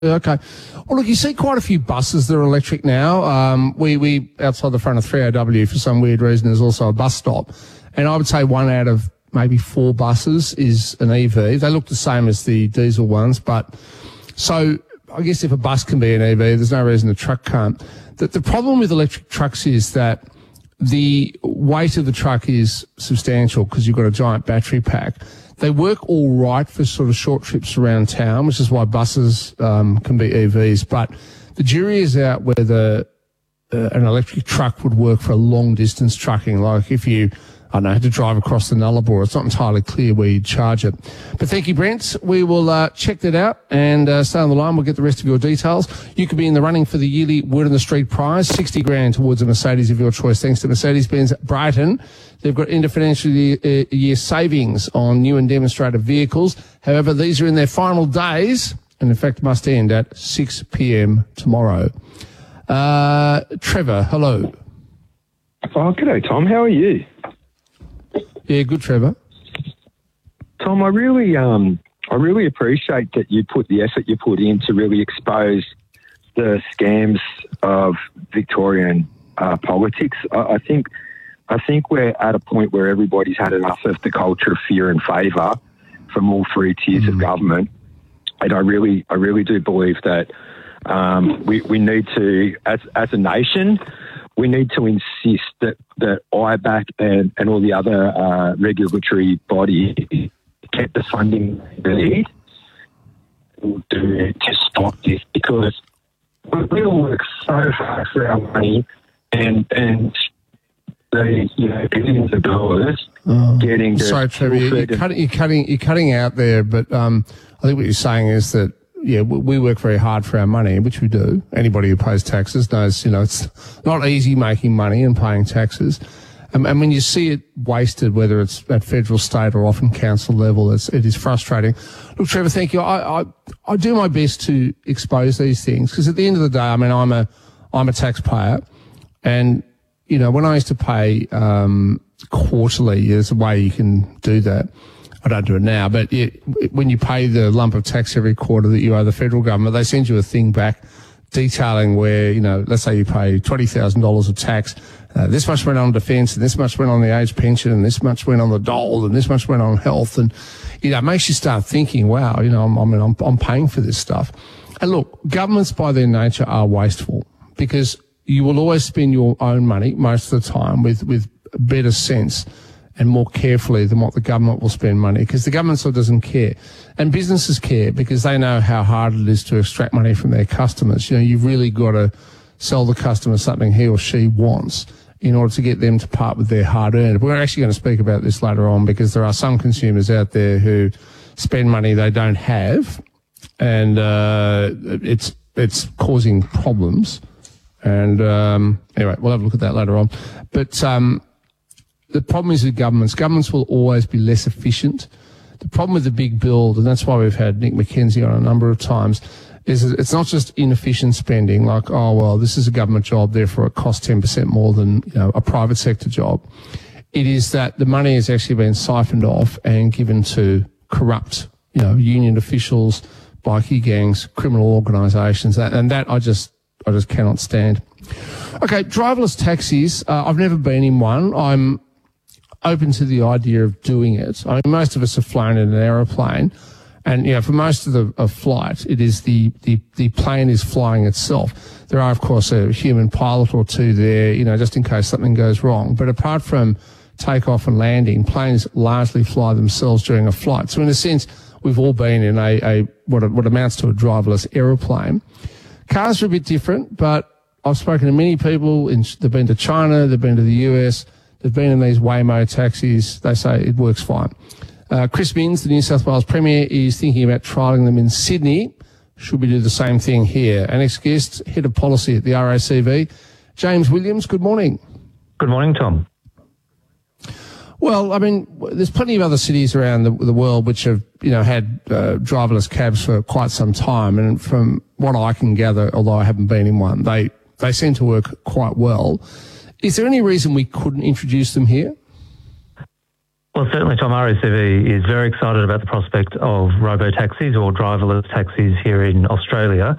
Okay. Well, look, you see quite a few buses that are electric now. We outside the front of 3AW, for some weird reason, there's also a bus stop. And I would say 1 out of maybe 4 buses is an EV. They look the same as the diesel ones, but so I guess if a bus can be an EV, there's no reason a truck can't. The problem with electric trucks is that the weight of the truck is substantial because you've got a giant battery pack. They work all right for sort of short trips around town, which is why buses can be EVs. But the jury is out whether an electric truck would work for a long-distance trucking. Like if you, I don't know, had to drive across the Nullarbor, it's not entirely clear where you'd charge it. But thank you, Brent. We will check that out and stay on the line. We'll get the rest of your details. You could be in the running for the yearly Word on the Street prize, $60,000 towards a Mercedes of your choice, thanks to Mercedes-Benz Brighton. They've got end of financial year savings on new and demonstrator vehicles. However, these are in their final days and, in fact, must end at 6 p.m. tomorrow. Trevor, hello. Oh, g'day, Tom. How are you? Yeah, good, Trevor. Tom, I really appreciate that you put the effort you put in to really expose the scams of Victorian politics. I think we're at a point where everybody's had enough of the culture of fear and favour from all 3 tiers of government, and I really do believe that we need to, as a nation, we need to insist that IBAC and all the other regulatory bodies get the funding they need to stop this, because we all work so hard for our money and billions of dollars getting the... Sorry, Trevor, you're cutting out there, but I think what you're saying is that, yeah, we work very hard for our money, which we do. Anybody who pays taxes knows, it's not easy making money and paying taxes. And when you see it wasted, whether it's at federal, state or often council level, it is frustrating. Look, Trevor, thank you. I do my best to expose these things because at the end of the day, I mean, I'm a taxpayer, and when I used to pay quarterly, there's a way you can do that. I don't do it now, but when you pay the lump of tax every quarter that you owe the federal government, they send you a thing back detailing where, let's say you pay $20,000 of tax, this much went on defence, and this much went on the age pension, and this much went on the dole, and this much went on health, and it makes you start thinking, wow, I'm paying for this stuff. And look, governments by their nature are wasteful because you will always spend your own money most of the time with better sense and more carefully than what the government will spend money, because the government sort of doesn't care. And businesses care because they know how hard it is to extract money from their customers. You've really got to sell the customer something he or she wants in order to get them to part with their hard-earned. We're actually going to speak about this later on because there are some consumers out there who spend money they don't have, and it's causing problems. And anyway, we'll have a look at that later on. But the problem is with governments. Governments will always be less efficient. The problem with the big build, and that's why we've had Nick McKenzie on a number of times, is that it's not just inefficient spending, like, oh, well, this is a government job, therefore it costs 10% more than a private sector job. It is that the money has actually been siphoned off and given to corrupt, union officials, bikie gangs, criminal organisations, and that I just cannot stand. Okay, driverless taxis. I've never been in one. I'm open to the idea of doing it. I mean, most of us have flown in an aeroplane, and for most of the flight, it is the plane is flying itself. There are, of course, a human pilot or two there, just in case something goes wrong. But apart from takeoff and landing, planes largely fly themselves during a flight. So in a sense, we've all been in a what amounts to a driverless aeroplane. Cars are a bit different, but I've spoken to many people. They've been to China, they've been to the US, they've been in these Waymo taxis. They say it works fine. Chris Minns, the New South Wales Premier, is thinking about trialling them in Sydney. Should we do the same thing here? Our next guest, Head of Policy at the RACV, James Williams. Good morning. Good morning, Tom. Well, I mean, there's plenty of other cities around the world which have, had driverless cabs for quite some time. And from what I can gather, although I haven't been in one, they seem to work quite well. Is there any reason we couldn't introduce them here? Well, certainly Tom, RACV is very excited about the prospect of robo-taxis or driverless taxis here in Australia.